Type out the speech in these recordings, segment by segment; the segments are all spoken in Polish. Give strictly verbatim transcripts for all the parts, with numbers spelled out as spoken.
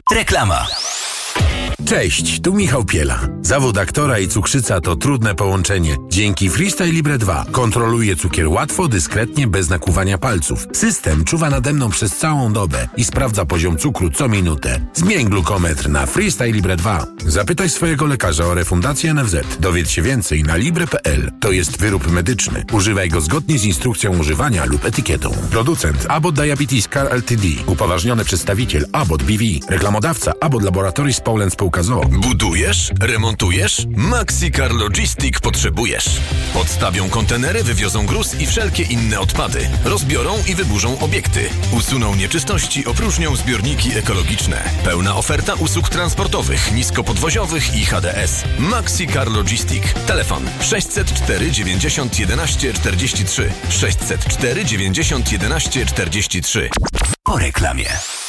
Reklama. Cześć, tu Michał Piela. Zawód aktora i cukrzyca to trudne połączenie. Dzięki Freestyle Libre dwa kontroluję cukier łatwo, dyskretnie, bez nakłuwania palców. System czuwa nade mną przez całą dobę i sprawdza poziom cukru co minutę. Zmień glukometr na Freestyle Libre dwa. Zapytaj swojego lekarza o refundację N F Z. Dowiedz się więcej na libre kropka p l. To jest wyrób medyczny. Używaj go zgodnie z instrukcją używania lub etykietą. Producent Abbott Diabetes Care Ltd. Upoważniony przedstawiciel Abbott B V. Reklamodawca Abbott Laboratories Poland Spółka z o o. Budujesz? Remontujesz? Maxicar Logistic potrzebujesz. Podstawią kontenery, wywiozą gruz i wszelkie inne odpady. Rozbiorą i wyburzą obiekty. Usuną nieczystości, opróżnią zbiorniki ekologiczne. Pełna oferta usług transportowych, niskopodwoziowych i H D S. Maxicar Logistic. Telefon sześćset cztery dziewięćdziesiąt jedenaście czterdzieści trzy sześćset cztery dziewięćdziesiąt jedenaście czterdzieści trzy. Po reklamie.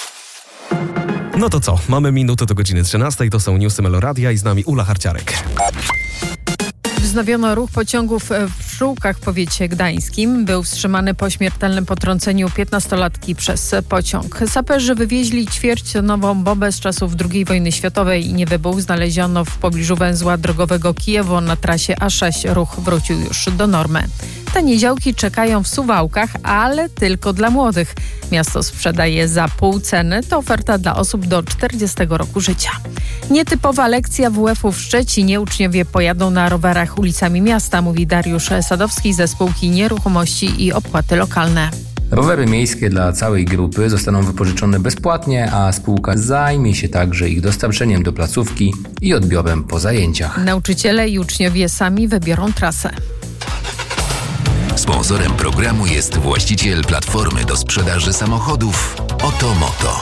No to co? Mamy minutę do godziny trzynastej. To są newsy Meloradia i z nami Ula Harciarek. Wznowiono ruch pociągów w Żółkach w powiecie gdańskim. Był wstrzymany po śmiertelnym potrąceniu piętnastolatki przez pociąg. Saperzy wywieźli ćwierćtonową bombę z czasów drugiej wojny światowej i nie wybuch. Znaleziono w pobliżu węzła drogowego Kijewo na trasie A sześć. Ruch wrócił już do normy. Tanie działki czekają w Suwałkach, ale tylko dla młodych. Miasto sprzedaje za pół ceny. To oferta dla osób do czterdziestego roku życia. Nietypowa lekcja W F u w Szczecinie. Uczniowie pojadą na rowerach ulicami miasta, mówi Dariusz Sadowski ze spółki Nieruchomości i Opłaty Lokalne. Rowery miejskie dla całej grupy zostaną wypożyczone bezpłatnie, a spółka zajmie się także ich dostarczeniem do placówki i odbiorem po zajęciach. Nauczyciele i uczniowie sami wybiorą trasę. Sponsorem programu jest właściciel platformy do sprzedaży samochodów Otomoto.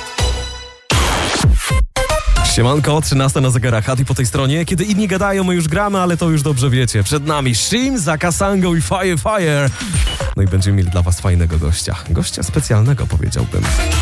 Siemanko, trzynasta na zegarach, a ty po tej stronie. Kiedy inni gadają, my już gramy, ale to już dobrze wiecie. Przed nami Shim, Zakasango i Fire Fire. No i będziemy mieli dla was fajnego gościa. Gościa specjalnego, powiedziałbym.